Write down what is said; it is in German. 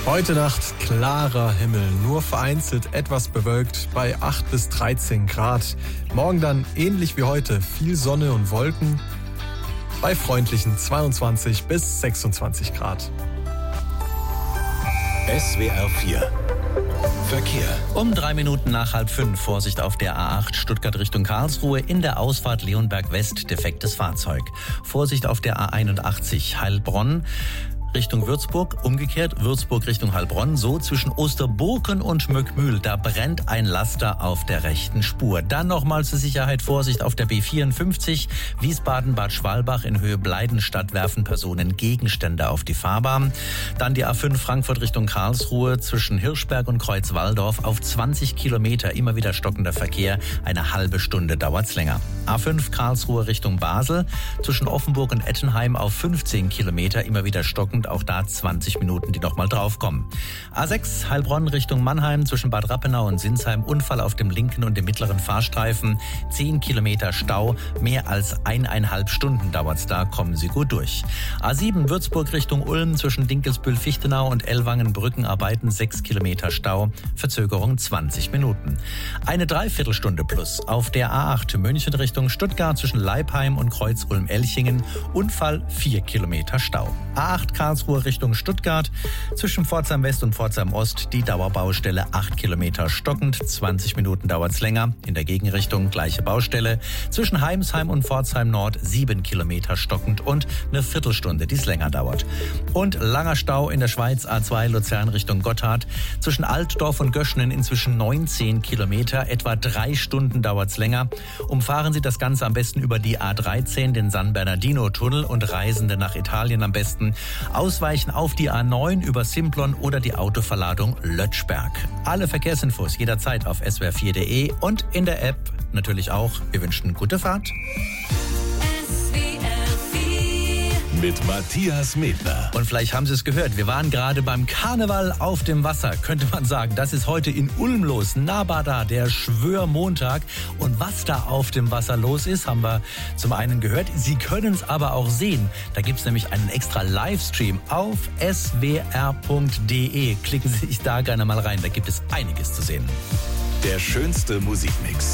Heute Nacht klarer Himmel, nur vereinzelt etwas bewölkt bei 8 bis 13 Grad. Morgen dann ähnlich wie heute viel Sonne und Wolken bei freundlichen 22 bis 26 Grad. SWR 4 Verkehr. Um 3 Minuten nach 4:30 Vorsicht auf der A8 Stuttgart Richtung Karlsruhe, in der Ausfahrt Leonberg West defektes Fahrzeug. Vorsicht auf der A81 Heilbronn Richtung Würzburg, umgekehrt Würzburg Richtung Heilbronn, so zwischen Osterburken und Möckmühl, da brennt ein Laster auf der rechten Spur. Dann nochmal zur Sicherheit Vorsicht auf der B54 Wiesbaden-Bad Schwalbach in Höhe Bleidenstadt, werfen Personen Gegenstände auf die Fahrbahn. Dann die A5 Frankfurt Richtung Karlsruhe zwischen Hirschberg und Kreuzwaldorf auf 20 Kilometer, immer wieder stockender Verkehr, eine halbe Stunde dauert's länger. A5 Karlsruhe Richtung Basel zwischen Offenburg und Ettenheim auf 15 Kilometer, immer wieder stockend, auch da 20 Minuten, die nochmal draufkommen. A6 Heilbronn Richtung Mannheim zwischen Bad Rappenau und Sinsheim, Unfall auf dem linken und dem mittleren Fahrstreifen, 10 Kilometer Stau, mehr als 1,5 Stunden dauert's da, kommen Sie gut durch. A7 Würzburg Richtung Ulm zwischen Dinkelsbühl-Fichtenau und Ellwangen-Brückenarbeiten, 6 Kilometer Stau, Verzögerung 20 Minuten. Eine Dreiviertelstunde plus auf der A8 München Richtung Stuttgart zwischen Leipheim und Kreuz-Ulm-Elchingen, Unfall 4 Kilometer Stau. A8 Karlsruhe Richtung Stuttgart zwischen Pforzheim West und Pforzheim Ost, die Dauerbaustelle 8 Kilometer stockend, 20 Minuten dauert's länger. In der Gegenrichtung gleiche Baustelle zwischen Heimsheim und Pforzheim Nord, 7 Kilometer stockend und eine Viertelstunde, die es länger dauert. Und langer Stau in der Schweiz, A2 Luzern Richtung Gotthard zwischen Altdorf und Göschenen, inzwischen 19 Kilometer, etwa 3 Stunden dauert's länger. Umfahren Sie das Ganze am besten über die A13, den San Bernardino-Tunnel, und Reisende nach Italien am besten ausweichen auf die A9 über Simplon oder die Autoverladung Lötschberg. Alle Verkehrsinfos jederzeit auf swr4.de und in der App natürlich auch. Wir wünschen gute Fahrt. Mit Matthias Medler. Und vielleicht haben Sie es gehört, wir waren gerade beim Karneval auf dem Wasser, könnte man sagen. Das ist heute in Ulm los, Nabada, der Schwörmontag. Und was da auf dem Wasser los ist, haben wir zum einen gehört. Sie können es aber auch sehen. Da gibt es nämlich einen extra Livestream auf swr.de. Klicken Sie sich da gerne mal rein, da gibt es einiges zu sehen. Der schönste Musikmix.